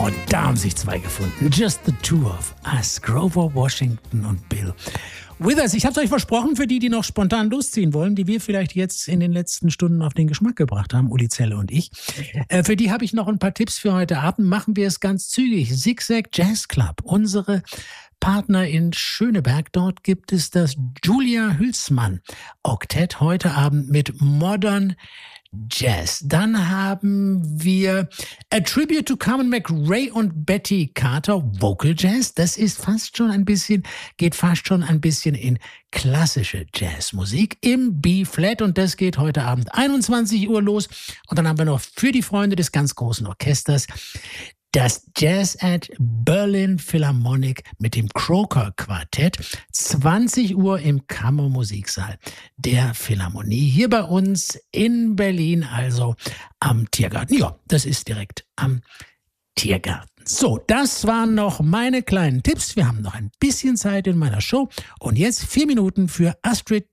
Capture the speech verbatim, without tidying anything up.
Oh, da haben sich zwei gefunden. Just the two of us, Grover Washington und Bill Withers. Ich habe es euch versprochen, für die, die noch spontan losziehen wollen, die wir vielleicht jetzt in den letzten Stunden auf den Geschmack gebracht haben, Uli Zelle und ich. Äh, für die habe ich noch ein paar Tipps für heute Abend. Machen wir es ganz zügig. Zigzag Jazz Club, unsere Partner in Schöneberg. Dort gibt es das Julia Hülsmann Oktett heute Abend mit Modern Jazz. Dann haben wir A Tribute to Carmen McRae und Betty Carter, Vocal Jazz. Das ist fast schon ein bisschen, geht fast schon ein bisschen in klassische Jazzmusik im B-Flat und das geht heute Abend einundzwanzig Uhr los. Und dann haben wir noch für die Freunde des ganz großen Orchesters das Jazz at Berlin Philharmonic mit dem Croker Quartett, zwanzig Uhr im Kammermusiksaal der Philharmonie, hier bei uns in Berlin, also am Tiergarten. Ja, das ist direkt am Tiergarten. So, das waren noch meine kleinen Tipps. Wir haben noch ein bisschen Zeit in meiner Show und jetzt vier Minuten für Astrid